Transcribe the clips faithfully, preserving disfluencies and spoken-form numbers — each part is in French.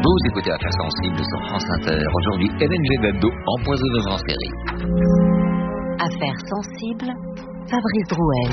Vous écoutez Affaires sensibles sur France Inter. Aujourd'hui, Hélène Gégado, empoisonneuse en série. Affaires sensibles, Fabrice Drouel.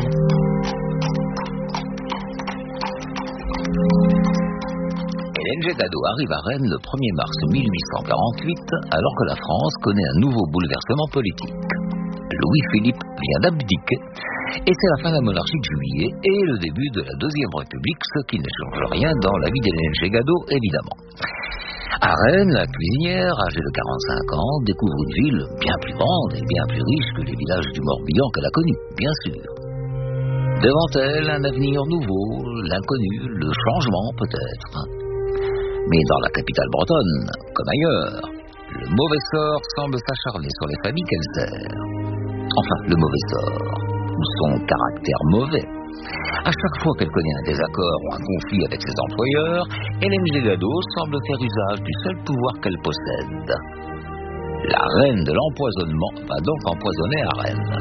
Hélène Gégado arrive à Rennes le premier mars mille huit cent quarante-huit, alors que la France connaît un nouveau bouleversement politique. Louis-Philippe vient d'abdiquer, et c'est la fin de la monarchie de Juillet et le début de la Deuxième République, ce qui ne change rien dans la vie d'Hélène Gégado, évidemment. À Rennes, la cuisinière, âgée de quarante-cinq ans, découvre une ville bien plus grande et bien plus riche que les villages du Morbihan qu'elle a connus, bien sûr. Devant elle, un avenir nouveau, l'inconnu, le changement peut-être. Mais dans la capitale bretonne, comme ailleurs, le mauvais sort semble s'acharner sur les familles qu'elle sert. Enfin, le mauvais sort, ou son caractère mauvais. À chaque fois qu'elle connaît un désaccord ou un conflit avec ses employeurs, Hélène Gégado semble faire usage du seul pouvoir qu'elle possède. La reine de l'empoisonnement va donc empoisonner à Rennes.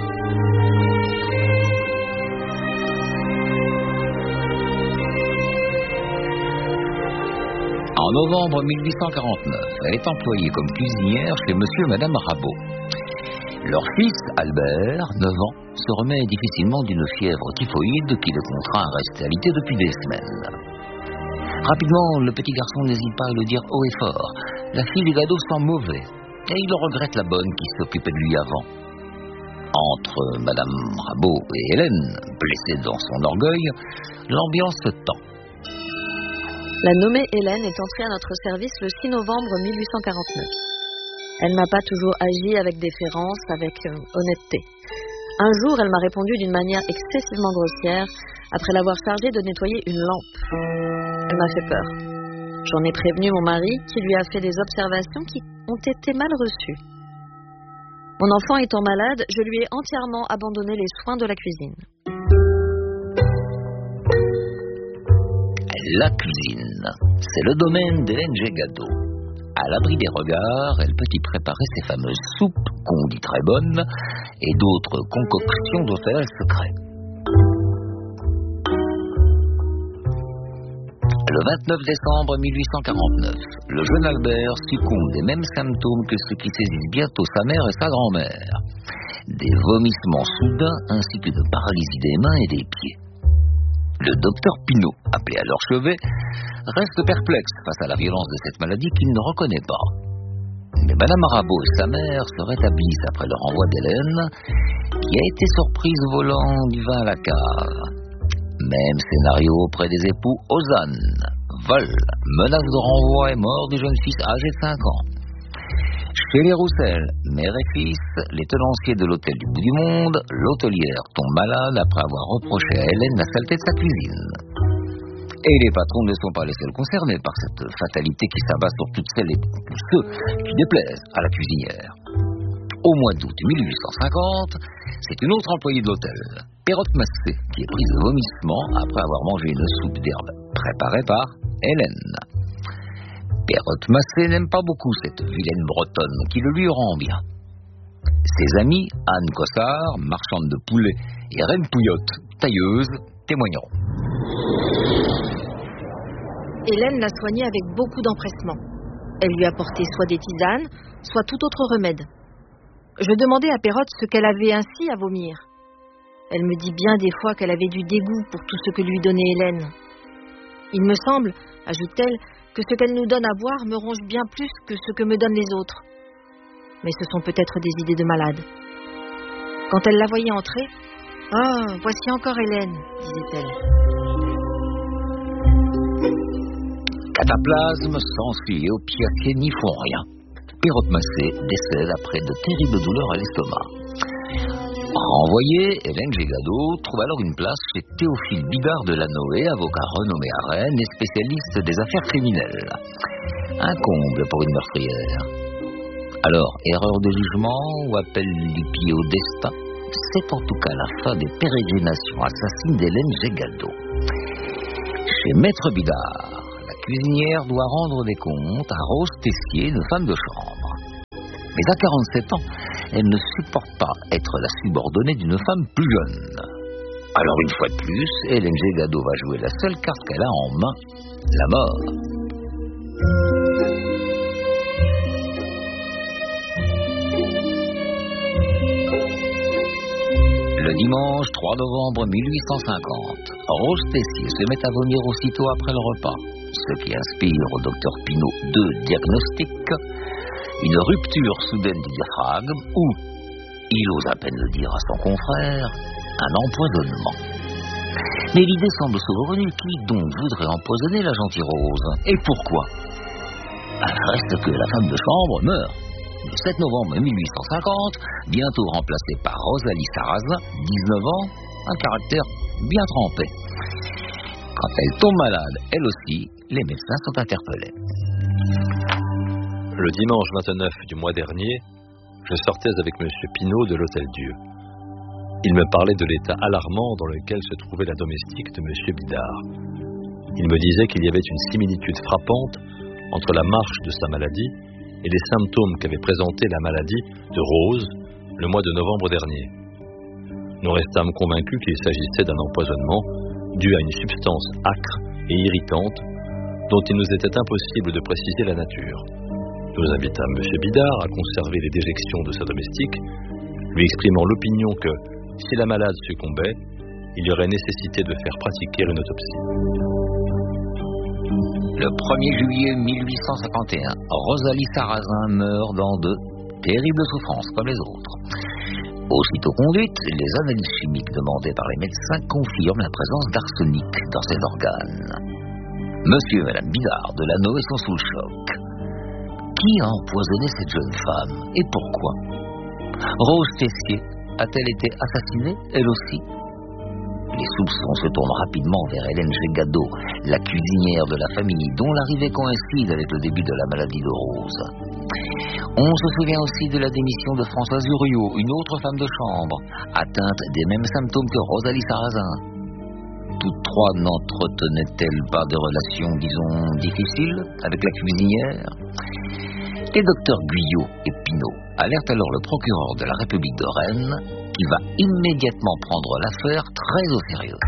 En novembre mille huit cent quarante-neuf, elle est employée comme cuisinière chez monsieur et madame Rabot. Leur fils, Albert, neuf ans, se remet difficilement d'une fièvre typhoïde qui le contraint à rester alité depuis des semaines. Rapidement, le petit garçon n'hésite pas à le dire haut et fort. La fille des Gado sent mauvais, et il regrette la bonne qui s'occupait de lui avant. Entre madame Rabot et Hélène, blessée dans son orgueil, l'ambiance se tend. La nommée Hélène est entrée à notre service le six novembre mille huit cent quarante-neuf. Elle n'a pas toujours agi avec déférence, avec euh, honnêteté. Un jour, elle m'a répondu d'une manière excessivement grossière, après l'avoir chargée de nettoyer une lampe. Elle m'a fait peur. J'en ai prévenu mon mari, qui lui a fait des observations qui ont été mal reçues. Mon enfant étant malade, je lui ai entièrement abandonné les soins de la cuisine. La cuisine, c'est le domaine d'Hélène Gégado. À l'abri des regards, elle peut y préparer ses fameuses soupes, qu'on dit très bonnes, et d'autres concoctions dont elle a le secret. Le vingt-neuf décembre mille huit cent quarante-neuf, le jeune Albert succombe des mêmes symptômes que ceux qui saisissent bientôt sa mère et sa grand-mère. Des vomissements soudains ainsi qu'une paralysie des mains et des pieds. Le docteur Pinault, appelé à leur chevet, reste perplexe face à la violence de cette maladie qu'il ne reconnaît pas. Mais madame Rabot et sa mère se rétablissent après le renvoi d'Hélène, qui a été surprise volant du vin à la cave. Même scénario auprès des époux Ozanne. Vol, menace de renvoi et mort du jeune fils âgé de cinq ans. Chez les Roussel, mère et fils, les tenanciers de l'hôtel du bout du monde, l'hôtelière tombe malade après avoir reproché à Hélène la saleté de sa cuisine. Et les patrons ne sont pas les seuls concernés par cette fatalité qui s'abat sur toutes celles et tous ceux qui déplaisent à la cuisinière. Au mois d'août mille huit cent cinquante, c'est une autre employée de l'hôtel, Perrotte Massé, qui est prise de vomissement après avoir mangé une soupe d'herbe préparée par Hélène. Perrotte Massé n'aime pas beaucoup cette vilaine bretonne qui le lui rend bien. Ses amis, Anne Cossard, marchande de poulet, et Reine Pouillotte, tailleuse, témoigneront. Hélène l'a soignée avec beaucoup d'empressement. Elle lui apportait soit des tisanes, soit tout autre remède. Je demandais à Perrotte ce qu'elle avait ainsi à vomir. Elle me dit bien des fois qu'elle avait du dégoût pour tout ce que lui donnait Hélène. Il me semble, ajoute-t-elle, que ce qu'elle nous donne à boire me ronge bien plus que ce que me donnent les autres. Mais ce sont peut-être des idées de malade. Quand elle la voyait entrer, « Ah, voici encore Hélène », disait-elle. Cataplasme, s'enfuit et aux piaciers n'y font rien. Perrotte Massé décède après de terribles douleurs à l'estomac. Renvoyée, Hélène Gégado trouve alors une place chez Théophile Bidard de Lanoé, avocat renommé à Rennes et spécialiste des affaires criminelles. Un comble pour une meurtrière. Alors, erreur de jugement ou appel du pied au destin? C'est en tout cas la fin des pérégrinations assassines d'Hélène Gégado. Chez Maître Bidard, la cuisinière doit rendre des comptes à Rose Tessier, une femme de chambre. Mais à quarante-sept ans, elle ne supporte pas être la subordonnée d'une femme plus jeune. Alors une fois de plus, Hélène Gégado va jouer la seule carte qu'elle a en main, la mort. Le dimanche trois novembre mille huit cent cinquante, Rose Tessier se met à vomir aussitôt après le repas, ce qui inspire au docteur Pinault deux diagnostics, une rupture soudaine du diaphragme ou, il ose à peine le dire à son confrère, un empoisonnement. Mais l'idée semble saugrenue, qui donc voudrait empoisonner la gentille Rose? Et pourquoi? Reste que la femme de chambre meurt le sept novembre mille huit cent cinquante, bientôt remplacée par Rosalie Sarrazin, dix-neuf ans, un caractère bien trempé. Quand elle tombe malade, elle aussi, les médecins sont interpellés. Le dimanche vingt-neuf du mois dernier, je sortais avec M. Pinault de l'Hôtel-Dieu. Il me parlait de l'état alarmant dans lequel se trouvait la domestique de M. Bidart. Il me disait qu'il y avait une similitude frappante entre la marche de sa maladie et les symptômes qu'avait présentés la maladie de Rose le mois de novembre dernier. Nous restâmes convaincus qu'il s'agissait d'un empoisonnement dû à une substance âcre et irritante dont il nous était impossible de préciser la nature. Nous invitâmes M. Bidart à conserver les déjections de sa domestique, lui exprimant l'opinion que, si la malade succombait, il y aurait nécessité de faire pratiquer une autopsie. Le premier juillet mille huit cent cinquante et un, Rosalie Sarrazin meurt dans de terribles souffrances comme les autres. Aussitôt conduite, les analyses chimiques demandées par les médecins confirment la présence d'arsenic dans ses organes. Monsieur et Madame Bidart de Lannoy sont sous le choc. Qui a empoisonné cette jeune femme et pourquoi? Rose Tessier a-t-elle été assassinée, elle aussi? Les soupçons se tournent rapidement vers Hélène Gégado, la cuisinière de la famille, dont l'arrivée coïncide avec le début de la maladie de Rose. On se souvient aussi de la démission de Françoise Uriot, une autre femme de chambre, atteinte des mêmes symptômes que Rosalie Sarrazin. Toutes trois n'entretenaient-elles pas de relations, disons, difficiles avec la cuisinière? Les docteurs Guyot et Pinault alertent alors le procureur de la République de Rennes, qui va immédiatement prendre l'affaire très au sérieux.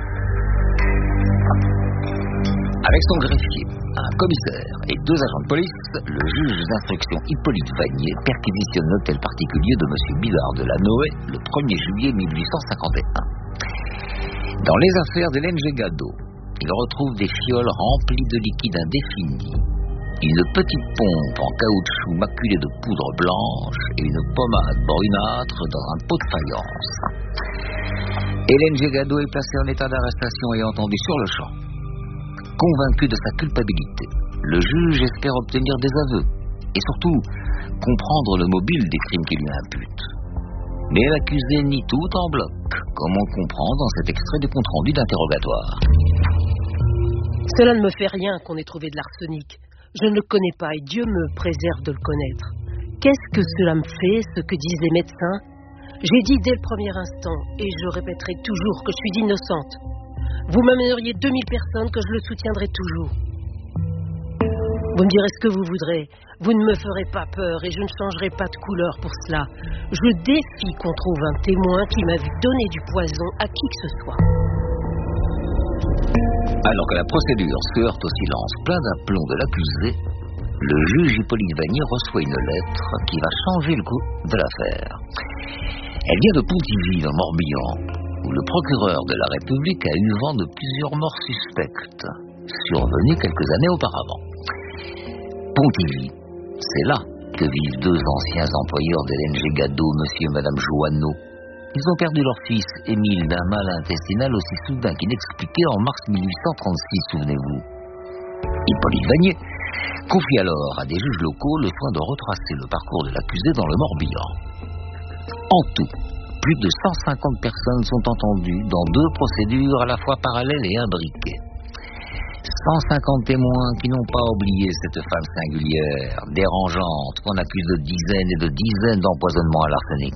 Avec son greffier, un commissaire et deux agents de police, le juge d'instruction Hippolyte Vanier perquisitionne l'hôtel particulier de M. Bidart de Lannoy le premier juillet mille huit cent cinquante et un. Dans les affaires d'Hélène Gégado, il retrouve des fioles remplies de liquide indéfini, une petite pompe en caoutchouc maculée de poudre blanche et une pommade brunâtre dans un pot de faïence. Hélène Gégado est placée en état d'arrestation et entendue sur le champ. Convaincu de sa culpabilité, le juge espère obtenir des aveux et surtout comprendre le mobile des crimes qui lui imputent. Mais l'accusé nie tout en bloc, comme on comprend dans cet extrait du compte-rendu d'interrogatoire. Cela ne me fait rien qu'on ait trouvé de l'arsenic. Je ne le connais pas et Dieu me préserve de le connaître. Qu'est-ce que cela me fait, ce que disent les médecins? J'ai dit dès le premier instant, et je répéterai toujours que je suis innocente. Vous m'amèneriez deux mille personnes, que je le soutiendrai toujours. Vous me direz ce que vous voudrez. Vous ne me ferez pas peur et je ne changerai pas de couleur pour cela. Je défie qu'on trouve un témoin qui m'a vu donner du poison à qui que ce soit. Alors que la procédure se heurte au silence plein d'aplomb de l'accusé, le juge Hippolyte Vanier reçoit une lettre qui va changer le cours de l'affaire. Elle vient de Pontivy, dans Morbihan, où le procureur de la République a eu vent de plusieurs morts suspectes, survenues quelques années auparavant. Pontivy, c'est là que vivent deux anciens employeurs d'Hélène Gégado, monsieur et madame Joanneau. Ils ont perdu leur fils, Émile, d'un mal intestinal aussi soudain qu'inexpliqué en mars mille huit cent trente-six, souvenez-vous. Hippolyte Vanier confie alors à des juges locaux le soin de retracer le parcours de l'accusé dans le Morbihan. En tout, plus de cent cinquante personnes sont entendues dans deux procédures à la fois parallèles et imbriquées. cent cinquante témoins qui n'ont pas oublié cette femme singulière, dérangeante, qu'on accuse de dizaines et de dizaines d'empoisonnements à l'arsenic.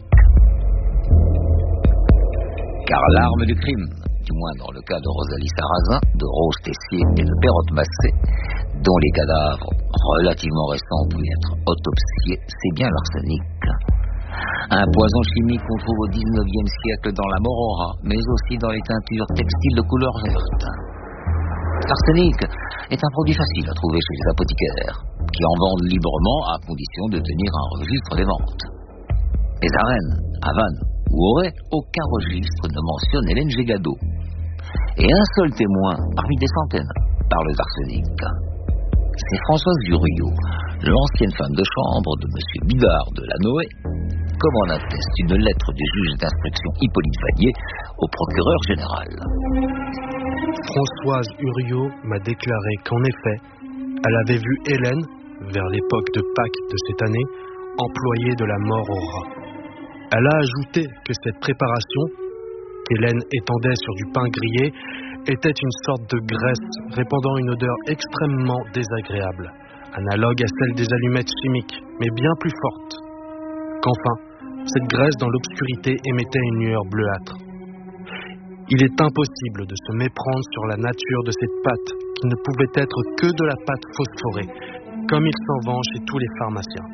Car l'arme du crime, du moins dans le cas de Rosalie Sarrazin, de Rose Tessier et de Perrotte Massé, dont les cadavres relativement récents pouvaient être autopsiés, c'est bien l'arsenic. Un poison chimique qu'on trouve au dix-neuvième siècle dans la morora, mais aussi dans les teintures textiles de couleur verte. L'arsenic, est un produit facile à trouver chez les apothicaires, qui en vendent librement à condition de tenir un registre des ventes. Les arènes, à Vannes ou Auray, aucun registre ne mentionne Hélène Gégado. Et un seul témoin, parmi des centaines, parle d'arsenic. C'est Françoise Duriot, l'ancienne femme de chambre de M. Bidard de la Noé, comme en atteste une lettre du juge d'instruction Hippolyte Vanier au procureur général. Françoise Uriot m'a déclaré qu'en effet, elle avait vu Hélène, vers l'époque de Pâques de cette année, employée de la mort au rat. Elle a ajouté que cette préparation, qu'Hélène étendait sur du pain grillé, était une sorte de graisse répandant une odeur extrêmement désagréable, analogue à celle des allumettes chimiques, mais bien plus forte. Qu'enfin, cette graisse dans l'obscurité émettait une lueur bleuâtre. Il est impossible de se méprendre sur la nature de cette pâte qui ne pouvait être que de la pâte phosphorée, comme il s'en vend chez tous les pharmaciens.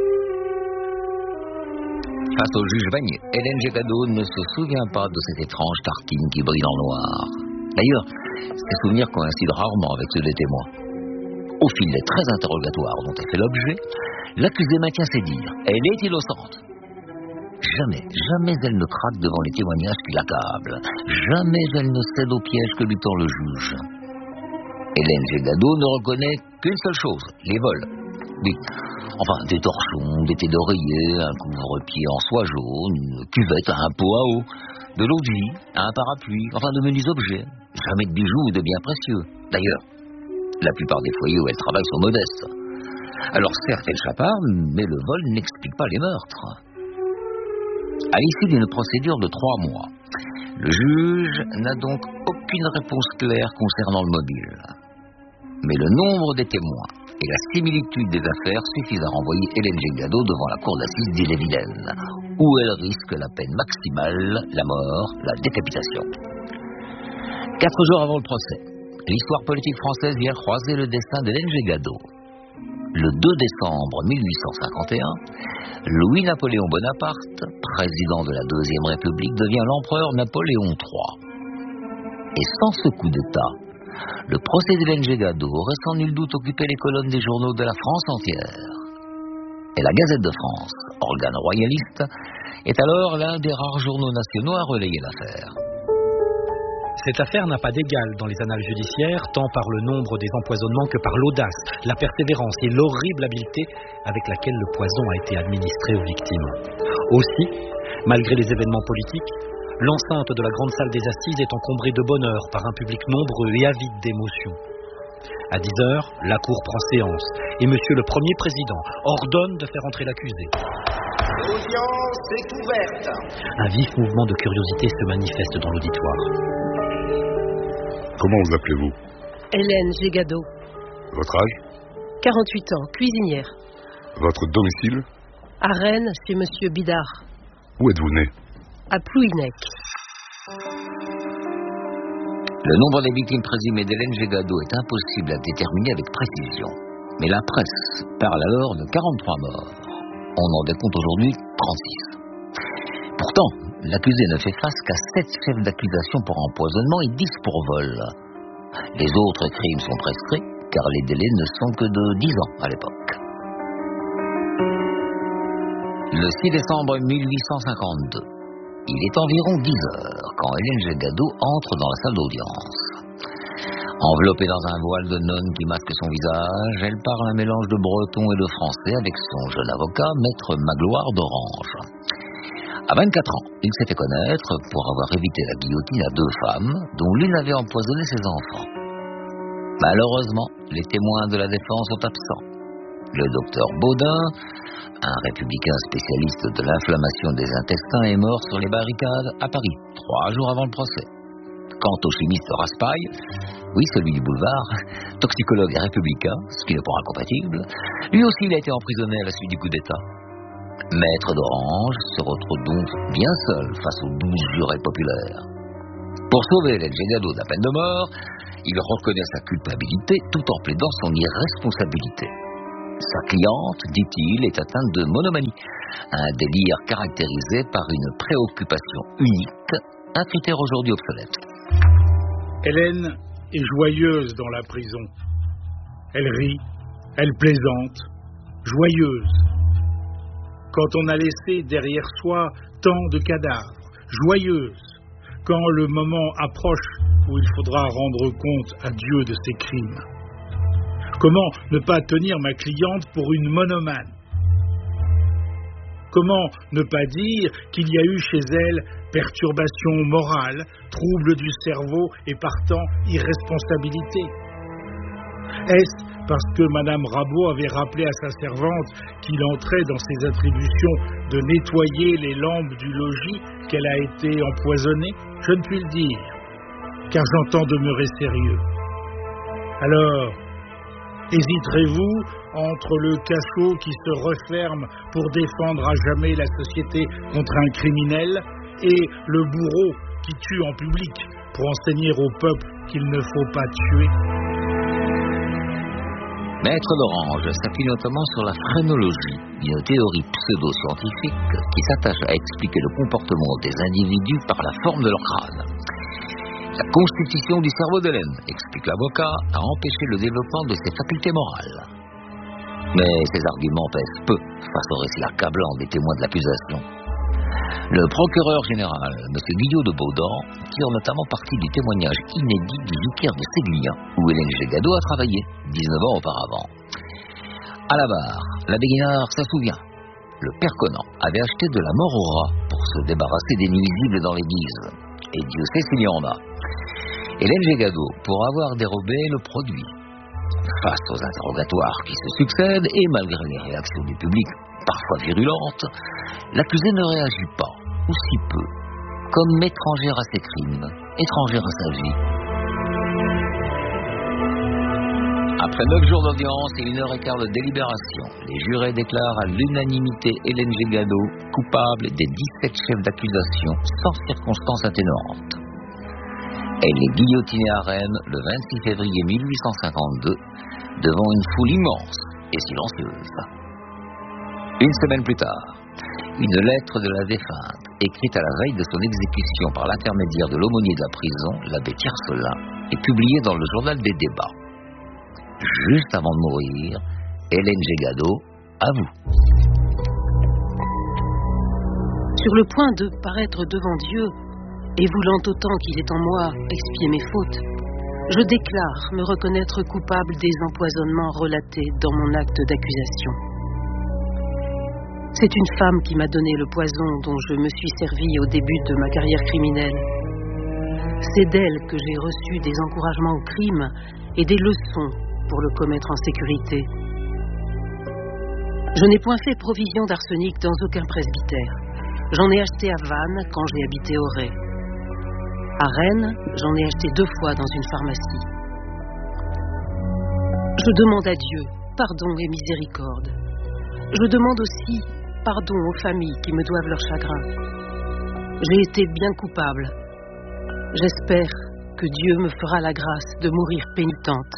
Face au juge Vanier, Hélène Gégado ne se souvient pas de cette étrange tartine qui brille dans le noir. D'ailleurs, ses souvenirs coïncident rarement avec ceux des témoins. Au fil des treize interrogatoires dont elle fait l'objet, l'accusée maintient ses dires. Elle est innocente. Jamais, jamais elle ne craque devant les témoignages qui l'accablent. Jamais elle ne cède au piège que lui tend le juge. Hélène Gégado ne reconnaît qu'une seule chose, les vols. Oui, enfin, des torchons, des thés d'oreiller, un couvre-pied en soie jaune, une cuvette à un pot à eau, de l'eau de vie, un parapluie, enfin de menus objets. Jamais de bijoux ou de biens précieux. D'ailleurs, la plupart des foyers où elle travaille sont modestes. Alors certes, elle chaparde, mais le vol n'explique pas les meurtres. À l'issue d'une procédure de trois mois, le juge n'a donc aucune réponse claire concernant le mobile. Mais le nombre des témoins et la similitude des affaires suffisent à renvoyer Hélène Gégado devant la cour d'assises d'Ille-et-Vilaine, où elle risque la peine maximale, la mort, la décapitation. Quatre jours avant le procès, l'histoire politique française vient croiser le destin d'Hélène Gégado. Le deux décembre mille huit cent cinquante et un, Louis-Napoléon Bonaparte, président de la Deuxième République, devient l'empereur Napoléon trois. Et sans ce coup d'État, le procès d'Hélène Gégado aurait sans nul doute occupé les colonnes des journaux de la France entière. Et la Gazette de France, organe royaliste, est alors l'un des rares journaux nationaux à relayer l'affaire. Cette affaire n'a pas d'égal dans les annales judiciaires, tant par le nombre des empoisonnements que par l'audace, la persévérance et l'horrible habileté avec laquelle le poison a été administré aux victimes. Aussi, malgré les événements politiques, l'enceinte de la grande salle des assises est encombrée de bonheur par un public nombreux et avide d'émotions. À dix heures, la cour prend séance et monsieur le Premier Président ordonne de faire entrer l'accusé. L'audience est ouverte. Un vif mouvement de curiosité se manifeste dans l'auditoire. Comment vous appelez-vous? Hélène Gégado. Votre âge? quarante-huit ans, cuisinière. Votre domicile? À Rennes, chez monsieur Bidard. Où êtes-vous né? À Plouhinec. Le nombre des victimes présumées d'Hélène Gégado est impossible à déterminer avec précision. Mais la presse parle alors de quarante-trois morts. On en décompte aujourd'hui trente-six. Pourtant, l'accusé ne fait face qu'à sept chefs d'accusation pour empoisonnement et dix pour vol. Les autres crimes sont prescrits, car les délais ne sont que de dix ans à l'époque. Le six décembre mille huit cent cinquante-deux, il est environ dix heures quand Hélène Gégado entre dans la salle d'audience. Enveloppée dans un voile de nonne qui masque son visage, elle parle un mélange de breton et de français avec son jeune avocat, maître Magloire d'Orange. À vingt-quatre ans, il s'est fait connaître pour avoir évité la guillotine à deux femmes, dont l'une avait empoisonné ses enfants. Malheureusement, les témoins de la défense sont absents. Le docteur Baudin, un républicain spécialiste de l'inflammation des intestins, est mort sur les barricades à Paris, trois jours avant le procès. Quant au chimiste Raspail, oui, celui du boulevard, toxicologue et républicain, ce qui n'est pas incompatible, lui aussi il a été emprisonné à la suite du coup d'État. Maître d'Orange se retrouve donc bien seul face aux douze jurés populaires. Pour sauver Hélène Gégado de la peine de mort, il reconnaît sa culpabilité tout en plaidant son irresponsabilité. Sa cliente, dit-il, est atteinte de monomanie, un délire caractérisé par une préoccupation unique, un critère aujourd'hui obsolète. Hélène est joyeuse dans la prison. Elle rit, elle plaisante, joyeuse. Quand on a laissé derrière soi tant de cadavres, joyeuse. Quand le moment approche où il faudra rendre compte à Dieu de ses crimes. Comment ne pas tenir ma cliente pour une monomane? Comment ne pas dire qu'il y a eu chez elle perturbation morale, trouble du cerveau et partant irresponsabilité? Est-ce parce que Madame Rabot avait rappelé à sa servante qu'il entrait dans ses attributions de nettoyer les lampes du logis qu'elle a été empoisonnée? Je ne puis le dire, car j'entends demeurer sérieux. Alors, hésiterez-vous entre le cachot qui se referme pour défendre à jamais la société contre un criminel et le bourreau qui tue en public pour enseigner au peuple qu'il ne faut pas tuer? Maître Lorange s'appuie notamment sur la phrénologie, une théorie pseudo-scientifique qui s'attache à expliquer le comportement des individus par la forme de leur crâne. La constitution du cerveau d'Hélène, explique l'avocat, a empêché le développement de ses facultés morales. Mais ces arguments pèsent peu face au récit accablant des témoins de l'accusation. Le procureur général, M. Guillot de Baudran, tire notamment parti du témoignage inédit du vicaire de Séguilien, où Hélène Gégado a travaillé, dix-neuf ans auparavant. À la barre, l'abbé Guinard se souvient. Le père Conan avait acheté de la mort au rat pour se débarrasser des nuisibles dans l'église. Et Dieu sait s'il y en a. Hélène Gégado, pour avoir dérobé le produit. Face aux interrogatoires qui se succèdent, et malgré les réactions du public, parfois virulentes, l'accusée ne réagit pas, ou si peu, comme étrangère à ses crimes, étrangère à sa vie. Après neuf jours d'audience et une heure et quart de délibération, les jurés déclarent à l'unanimité Hélène Gégado coupable des dix-sept chefs d'accusation sans circonstances atténuantes. Elle est guillotinée à Rennes le vingt-six février mille huit cent cinquante-deux devant une foule immense et silencieuse. Une semaine plus tard, une lettre de la défunte, écrite à la veille de son exécution par l'intermédiaire de l'aumônier de la prison, l'abbé Tiercelin, est publiée dans le journal des débats. Juste avant de mourir, Hélène Gégado avoue. Sur le point de paraître devant Dieu, et voulant autant qu'il est en moi expier mes fautes, je déclare me reconnaître coupable des empoisonnements relatés dans mon acte d'accusation. C'est une femme qui m'a donné le poison dont je me suis servi au début de ma carrière criminelle. C'est d'elle que j'ai reçu des encouragements au crime et des leçons pour le commettre en sécurité. Je n'ai point fait provision d'arsenic dans aucun presbytère. J'en ai acheté à Vannes quand j'ai habité au Ray. À Rennes, j'en ai acheté deux fois dans une pharmacie. Je demande à Dieu pardon et miséricorde. Je demande aussi pardon aux familles qui me doivent leur chagrin. J'ai été bien coupable. J'espère que Dieu me fera la grâce de mourir pénitente.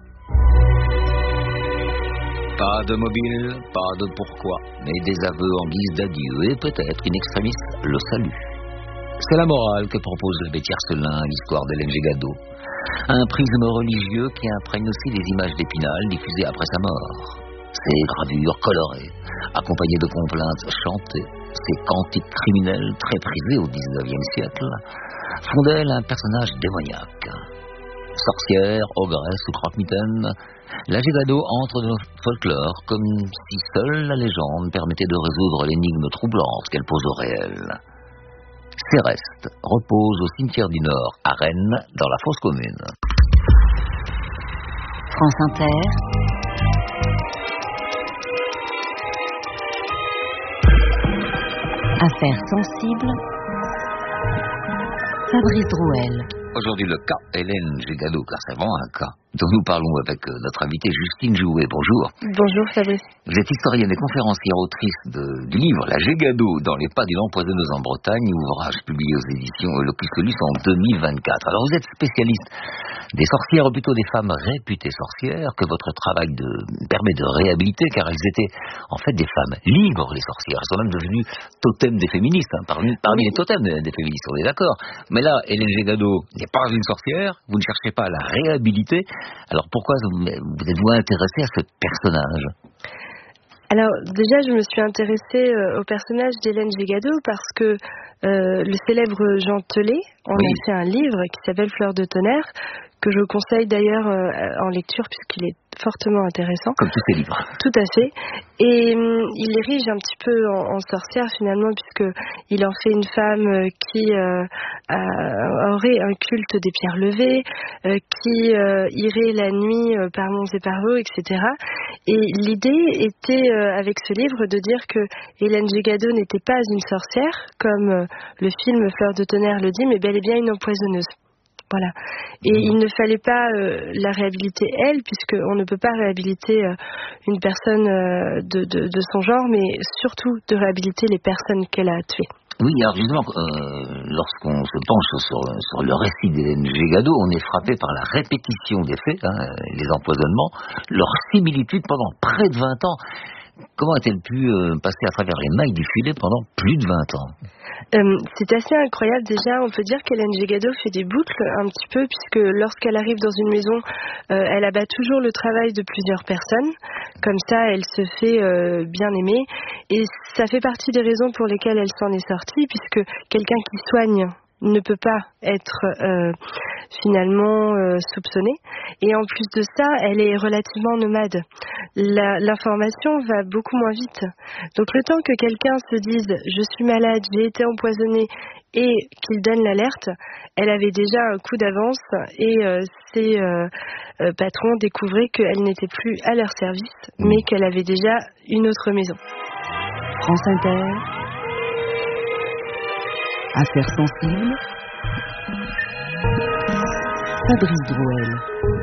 Pas de mobile, pas de pourquoi, mais des aveux en guise d'adieu et peut-être in extremis le salut. C'est la morale que propose l'abbé Tiercelin à l'histoire d'Hélène Gégado. Un prisme religieux qui imprègne aussi les images d'Épinal diffusées après sa mort. Ces gravures colorées, accompagnées de complaintes chantées, ces cantiques criminels très prisés au dix-neuvième siècle, font d'elle un personnage démoniaque. Sorcière, ogresse ou croque-mitaine, la Gégado entre dans le folklore comme si seule la légende permettait de résoudre l'énigme troublante qu'elle pose au réel. Ses restes reposent au cimetière du Nord, à Rennes, dans la fosse commune. France Inter. Affaires sensibles. Fabrice Drouel. Aujourd'hui, le cas Hélène Gégado, car c'est vraiment un cas dont nous parlons avec notre invitée Justine Jouet. Bonjour. Bonjour Fabrice. Vous êtes historienne et conférencière, autrice de, du livre La Gégado dans les pas d'une empoisonneuse en Bretagne, ouvrage publié aux éditions Locus Solus en deux mille vingt-quatre. Alors vous êtes spécialiste des sorcières, ou plutôt des femmes réputées sorcières, que votre travail de, permet de réhabiliter, car elles étaient en fait des femmes libres, les sorcières. Elles sont même devenues totems des féministes, hein, parmi, parmi les totems des, des féministes, on est d'accord. Mais là, Hélène Gégado n'est pas une sorcière, vous ne cherchez pas à la réhabiliter, Alors pourquoi vous êtes-vous intéressé à ce personnage ? Alors déjà, je me suis intéressée euh, au personnage d'Hélène Gégado parce que euh, le célèbre Jean Telet en oui. a fait un livre qui s'appelle Fleur de tonnerre, que je conseille d'ailleurs euh, en lecture puisqu'il est fortement intéressant. Comme tous ces livres. Tout à fait. Et hum, il érige un petit peu en, en sorcière finalement, puisque il en fait une femme euh, qui euh, a, aurait un culte des pierres levées, euh, qui euh, irait la nuit euh, par monts et par vaux, et cetera. Et l'idée était euh, avec ce livre de dire que Hélène Gégado n'était pas une sorcière, comme euh, le film Fleur de tonnerre le dit, mais bel et bien une empoisonneuse. Voilà. Et il ne fallait pas euh, la réhabiliter elle, puisqu'on ne peut pas réhabiliter euh, une personne euh, de, de, de son genre, mais surtout de réhabiliter les personnes qu'elle a tuées. Oui, alors justement, euh, lorsqu'on se penche sur, sur le récit d'Hélène Gégado, on est frappé par la répétition des faits, hein, les empoisonnements, leur similitude pendant près de vingt ans. Comment a-t-elle pu euh, passer à travers les mailles du filet pendant plus de vingt ans ? Euh, c'est assez incroyable déjà, on peut dire qu'Hélène Gégado fait des boucles un petit peu, puisque lorsqu'elle arrive dans une maison, euh, elle abat toujours le travail de plusieurs personnes, comme ça elle se fait euh, bien aimer, et ça fait partie des raisons pour lesquelles elle s'en est sortie, puisque quelqu'un qui soigne ne peut pas être euh, finalement euh, soupçonnée. Et en plus de ça, elle est relativement nomade. La, l'information va beaucoup moins vite. Donc le temps que quelqu'un se dise « je suis malade, j'ai été empoisonnée » et qu'il donne l'alerte, elle avait déjà un coup d'avance et euh, ses euh, euh, patrons découvraient qu'elle n'était plus à leur service, mais qu'elle avait déjà une autre maison. France Inter. Affaires sensibles. Fabrice Drouel.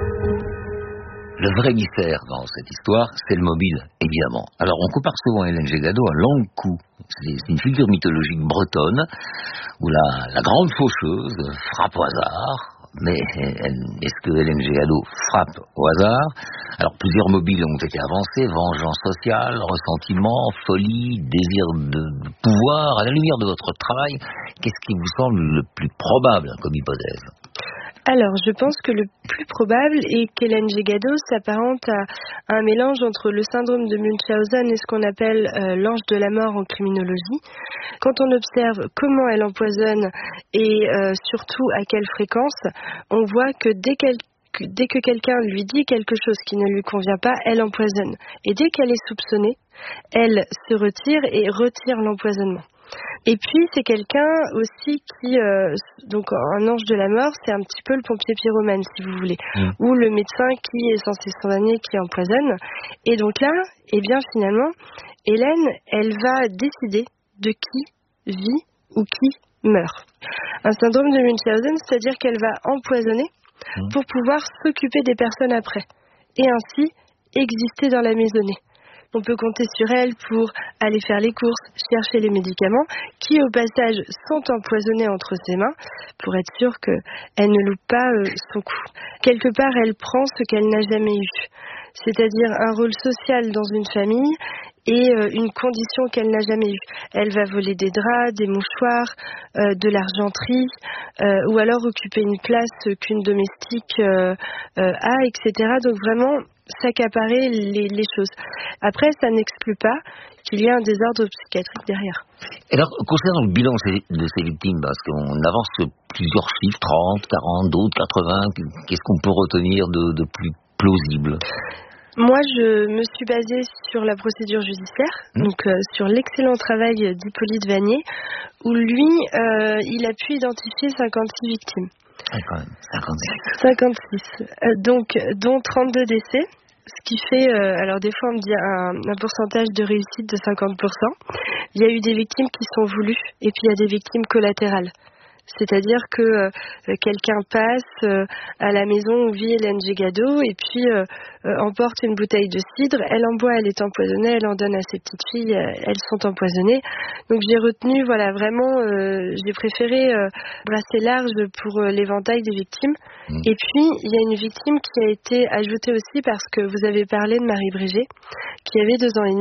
Le vrai mystère dans cette histoire, c'est le mobile, évidemment. Alors, on compare souvent Hélène Gégado à Longue-Cou. C'est une figure mythologique bretonne où la, la grande faucheuse frappe au hasard. Mais est-ce que Hélène Gégado frappe au hasard ? Alors, plusieurs mobiles ont été avancés, vengeance sociale, ressentiment, folie, désir de pouvoir. À la lumière de votre travail, qu'est-ce qui vous semble le plus probable comme hypothèse ? Alors, je pense que le plus probable est qu'Hélène Gégado s'apparente à un mélange entre le syndrome de Munchausen et ce qu'on appelle euh, l'ange de la mort en criminologie. Quand on observe comment elle empoisonne et euh, surtout à quelle fréquence, on voit que dès qu'elle que dès que quelqu'un lui dit quelque chose qui ne lui convient pas, elle empoisonne. Et dès qu'elle est soupçonnée, elle se retire et retire l'empoisonnement. Et puis c'est quelqu'un aussi qui, euh, donc un ange de la mort, c'est un petit peu le pompier pyromane si vous voulez, mmh. ou le médecin qui est censé soigner, qui empoisonne. Et donc là, eh bien finalement, Hélène, elle va décider de qui vit ou qui meurt. Un syndrome de Munchausen, c'est-à-dire qu'elle va empoisonner mmh. pour pouvoir s'occuper des personnes après, et ainsi exister dans la maisonnée. On peut compter sur elle pour aller faire les courses, chercher les médicaments, qui au passage sont empoisonnés entre ses mains, pour être sûre qu'elle ne loupe pas euh, son coup. Quelque part, elle prend ce qu'elle n'a jamais eu, c'est-à-dire un rôle social dans une famille et euh, une condition qu'elle n'a jamais eue. Elle va voler des draps, des mouchoirs, euh, de l'argenterie, euh, ou alors occuper une place qu'une domestique euh, euh, a, et cetera. Donc vraiment s'accaparer les, les choses. Après, ça n'exclut pas qu'il y ait un désordre psychiatrique derrière. Et alors, concernant le bilan de ces victimes, parce qu'on avance plusieurs chiffres, trente, quarante, d'autres quatre-vingts, qu'est-ce qu'on peut retenir de, de plus plausible ? Moi, je me suis basée sur la procédure judiciaire, mmh. donc euh, sur l'excellent travail d'Hippolyte Vanier, où lui, euh, il a pu identifier cinquante-six victimes. Ah, quand même, cinquante-six. cinquante-six. Euh, donc, dont trente-deux décès, ce qui fait, euh, alors des fois on me dit un, un pourcentage de réussite de cinquante pour cent. Il y a eu des victimes qui sont voulues, et puis il y a des victimes collatérales. C'est-à-dire que euh, quelqu'un passe euh, à la maison où vit Hélène Gégado et puis euh, euh, emporte une bouteille de cidre, elle en boit, elle est empoisonnée, elle en donne à ses petites filles, euh, elles sont empoisonnées. Donc j'ai retenu, voilà, vraiment, euh, j'ai préféré euh, brasser large pour euh, l'éventail des victimes. Mmh. Et puis, il y a une victime qui a été ajoutée aussi parce que vous avez parlé de Marie Brégé, qui avait deux ans et demi,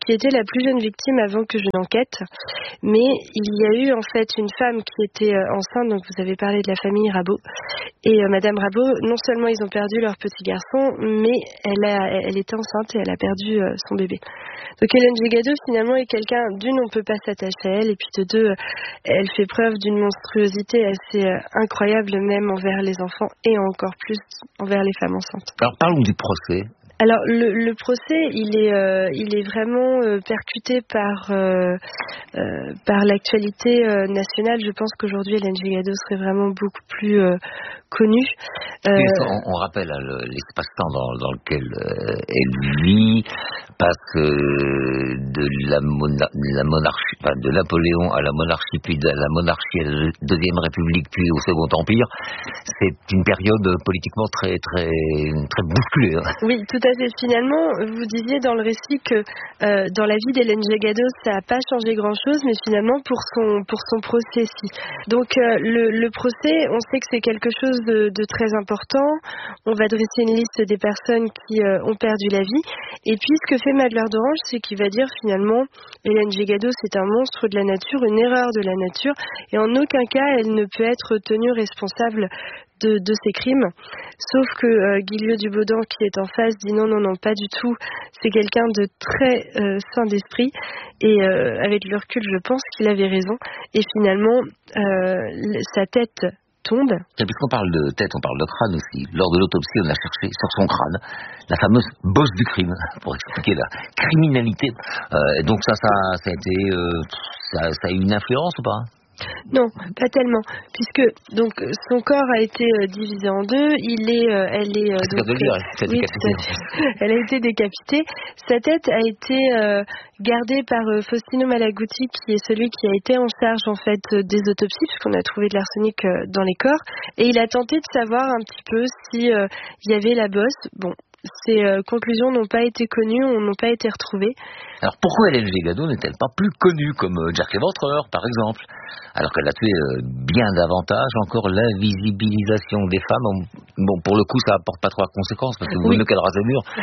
qui était la plus jeune victime avant que je n'enquête. Mais il y a eu en fait une femme qui était enceinte, donc vous avez parlé de la famille Rabot. Et euh, Madame Rabot, non seulement ils ont perdu leur petit garçon, mais elle, a, elle était enceinte et elle a perdu euh, son bébé. Donc Hélène Gégado finalement est quelqu'un, d'une, on ne peut pas s'attacher à elle, et puis de deux, elle fait preuve d'une monstruosité assez euh, incroyable, même envers les enfants et encore plus envers les femmes enceintes. Alors parlons du procès. Alors le, le procès, il est, euh, il est vraiment euh, percuté par euh, euh, par l'actualité euh, nationale. Je pense qu'aujourd'hui, Hélène Gégado serait vraiment beaucoup plus euh, connue. Euh, on, on rappelle hein, le, l'espace-temps dans, dans lequel euh, elle vit, passe euh, de la, mona, la monarchie, enfin, de Napoléon à la monarchie, puis de la monarchie à la Deuxième République, puis au Second Empire. C'est une période politiquement très très très bousculée. Hein. Oui, tout à fait. Finalement, vous disiez dans le récit que euh, dans la vie d'Hélène Gégado, ça n'a pas changé grand-chose, mais finalement pour son pour son procès, si. Donc euh, le, le procès, on sait que c'est quelque chose de, de très important. On va dresser une liste des personnes qui euh, ont perdu la vie. Et puis ce que fait Madeleine d'Orange, c'est qu'il va dire finalement Hélène Gégado, c'est un monstre de la nature, une erreur de la nature, et en aucun cas elle ne peut être tenue responsable De, de ces crimes, sauf que euh, Guillaume Dubaudan qui est en face dit non, non, non, pas du tout, c'est quelqu'un de très euh, sain d'esprit, et euh, avec le recul je pense qu'il avait raison, et finalement euh, sa tête tombe. Et puisqu'on parle de tête, on parle de crâne aussi. Lors de l'autopsie, on a cherché sur son crâne la fameuse bosse du crime, pour expliquer la criminalité. Euh, et donc ça, ça, ça a été, euh, ça, ça a eu une influence ou pas ? Non, pas tellement, puisque donc son corps a été euh, divisé en deux. Il est, euh, elle est, euh, donc, de dire, euh, oui, elle a été décapitée. Sa tête a été euh, gardée par euh, Faustino Malaguti, qui est celui qui a été en charge en fait euh, des autopsies, puisqu'on a trouvé de l'arsenic euh, dans les corps, et il a tenté de savoir un petit peu si euh, il y avait la bosse. Bon. Ces euh, conclusions n'ont pas été connues, n'ont pas été retrouvées. Alors pourquoi Hélène Gégado n'est-elle pas plus connue comme euh, Jack l'Éventreur, par exemple, alors qu'elle a tué euh, bien davantage encore l'invisibilisation des femmes. Bon, pour le coup, ça apporte pas trop de conséquences, parce que vous voulez qu'elle rase le mur,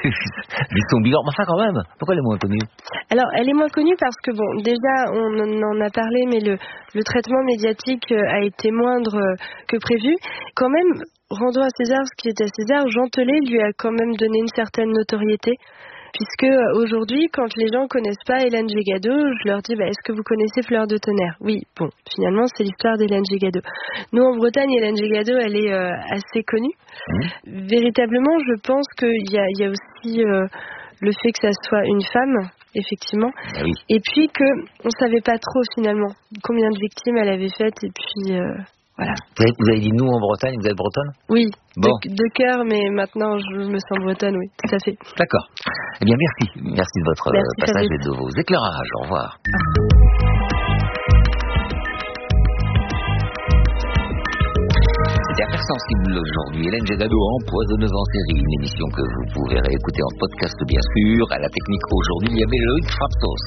vu son bilan. Mais enfin, quand même, pourquoi elle est moins connue ? Alors, elle est moins connue parce que, bon, déjà, on en a parlé, mais le, le traitement médiatique a été moindre que prévu. Quand même, rendons à César ce qui est à César, Jean Telet lui a quand même donné une certaine notoriété, puisque aujourd'hui, quand les gens connaissent pas Hélène Gégado, je leur dis bah, est-ce que vous connaissez Fleur de Tonnerre ? Oui, bon, finalement c'est l'histoire d'Hélène Gégado. Nous en Bretagne, Hélène Gégado, elle est euh, assez connue. Mmh. Véritablement, je pense qu'il y a, il y a aussi euh, le fait que ça soit une femme, effectivement, ah oui. Et puis que on savait pas trop finalement combien de victimes elle avait faites, et puis euh, voilà. Vous avez, vous avez dit nous en Bretagne, vous êtes bretonne ? Oui, bon. de, de cœur, mais maintenant je me sens bretonne, oui, tout à fait. D'accord. Eh bien, merci. Merci de votre merci, passage Fabrice. et de vos éclairages. Au revoir. C'était Affaires sensibles aujourd'hui. Hélène Gégado, empoisonneuse en série. Une émission que vous pouvez réécouter en podcast, bien sûr. À la technique aujourd'hui, il y avait Loïc Frapsos.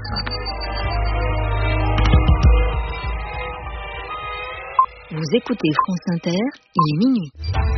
Vous écoutez France Inter, il est minuit.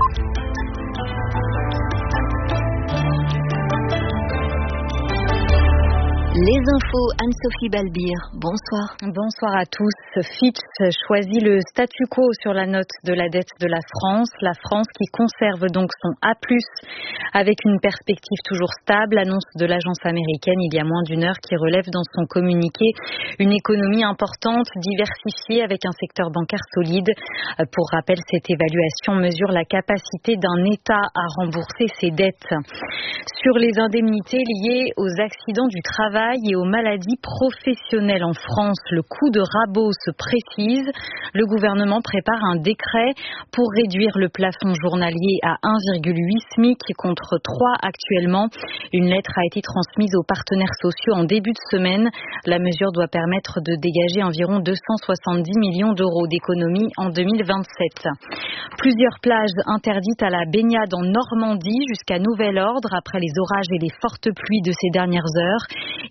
Les infos, Anne-Sophie Balbir, bonsoir. Bonsoir à tous. Fitch choisit le statu quo sur la note de la dette de la France. La France qui conserve donc son A plus, avec une perspective toujours stable, annonce de l'agence américaine il y a moins d'une heure, qui relève dans son communiqué une économie importante, diversifiée, avec un secteur bancaire solide. Pour rappel, cette évaluation mesure la capacité d'un État à rembourser ses dettes. Sur les indemnités liées aux accidents du travail et aux maladies professionnelles en France, le coup de rabot se précise. Le gouvernement prépare un décret pour réduire le plafond journalier à un virgule huit SMIC contre trois actuellement. Une lettre a été transmise aux partenaires sociaux en début de semaine. La mesure doit permettre de dégager environ deux cent soixante-dix millions d'euros d'économies en deux mille vingt-sept. Plusieurs plages interdites à la baignade en Normandie jusqu'à nouvel ordre après les orages et les fortes pluies de ces dernières heures.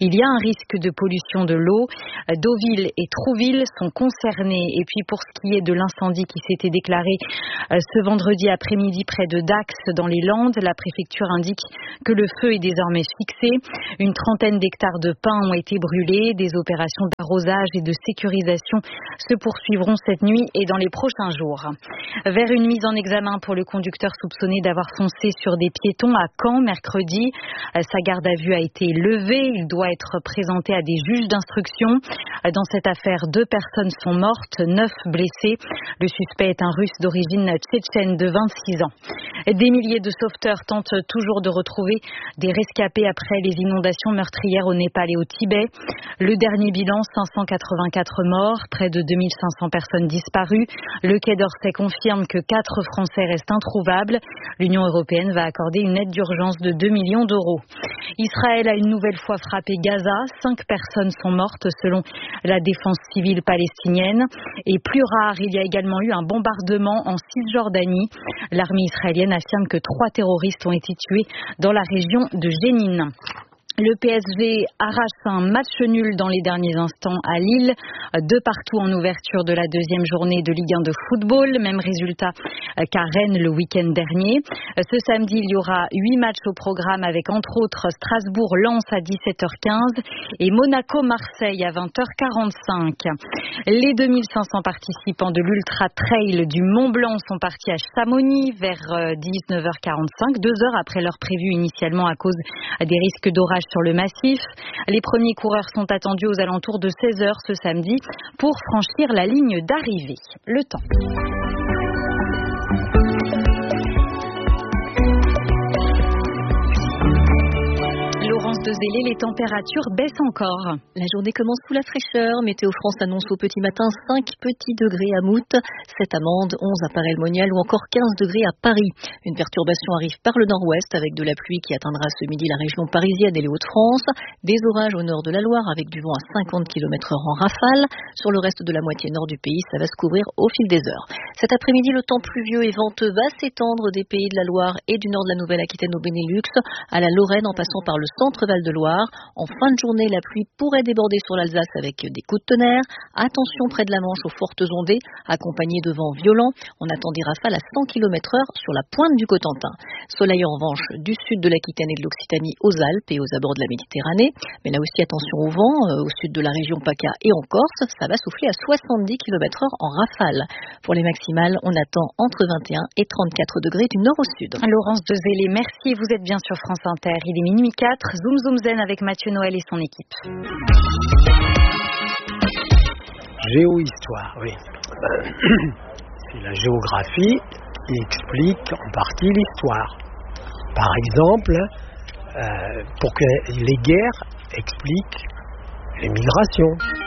Il y a un risque de pollution de l'eau. Deauville et Trouville sont concernés. Et puis pour ce qui est de l'incendie qui s'était déclaré ce vendredi après-midi près de Dax dans les Landes, la préfecture indique que le feu est désormais fixé. Une trentaine d'hectares de pins ont été brûlés. Des opérations d'arrosage et de sécurisation se poursuivront cette nuit et dans les prochains jours. Vers une mise en examen pour le conducteur soupçonné d'avoir foncé sur des piétons à Caen mercredi. Sa garde à vue a été levée. Il doit être présenté à des juges d'instruction. Dans cette affaire, deux personnes sont mortes, neuf blessés. Le suspect est un Russe d'origine tchétchène de vingt-six ans. Des milliers de sauveteurs tentent toujours de retrouver des rescapés après les inondations meurtrières au Népal et au Tibet. Le dernier bilan, cinq cent quatre-vingt-quatre morts, près de deux mille cinq cents personnes disparues. Le Quai d'Orsay confirme que quatre Français restent introuvables. L'Union européenne va accorder une aide d'urgence de deux millions d'euros. Israël a une nouvelle fois frappé Gaza. Cinq personnes sont mortes selon la défense civile palestinienne. Et plus rare, il y a également eu un bombardement en Cisjordanie. L'armée israélienne affirme que trois terroristes ont été tués dans la région de Jénine. Le P S G arrache un match nul dans les derniers instants à Lille, de partout en ouverture de la deuxième journée de Ligue un de football. Même résultat qu'à Rennes le week-end dernier. Ce samedi, il y aura huit matchs au programme avec entre autres Strasbourg-Lens à dix-sept heures quinze et Monaco-Marseille à vingt heures quarante-cinq. Les deux mille cinq cents participants de l'Ultra Trail du Mont Blanc sont partis à Chamonix vers dix-neuf heures quarante-cinq, deux heures après l'heure prévue initialement à cause des risques d'orage sur le massif. Les premiers coureurs sont attendus aux alentours de seize heures ce samedi pour franchir la ligne d'arrivée. Le temps. Laurence de Zélé, les températures baissent encore. La journée commence sous la fraîcheur. Météo France annonce au petit matin cinq petits degrés à Mout, sept à Mende, onze à Paray-le-Monial ou encore quinze degrés à Paris. Une perturbation arrive par le nord-ouest avec de la pluie qui atteindra ce midi la région parisienne et les Hauts-de-France. Des orages au nord de la Loire avec du vent à cinquante kilomètres heure en rafale. Sur le reste de la moitié nord du pays, ça va se couvrir au fil des heures. Cet après-midi, le temps pluvieux et venteux va s'étendre des pays de la Loire et du nord de la Nouvelle-Aquitaine au Benelux à la Lorraine en passant par le centre-Val de Loire. En fin de journée, la pluie pourrait déborder sur l'Alsace avec des coups de tonnerre. Attention près de la Manche aux fortes ondées, accompagnées de vents violents. On attend des rafales à cent kilomètres heure sur la pointe du Cotentin. Soleil en revanche du sud de l'Aquitaine et de l'Occitanie aux Alpes et aux abords de la Méditerranée. Mais là aussi, attention au vent. Euh, au sud de la région PACA et en Corse, ça va souffler à soixante-dix kilomètres heure en rafale. Pour les maximales, on attend entre vingt et un et trente-quatre degrés du nord au sud. Laurence de Zélé, merci. Vous êtes bien sur France Inter. Il est minuit quatre. Zoom Zoom Zen avec Mathieu Noël et son équipe. Géohistoire, oui. C'est la géographie qui explique en partie l'histoire. Par exemple, euh, pour que les guerres expliquent les migrations.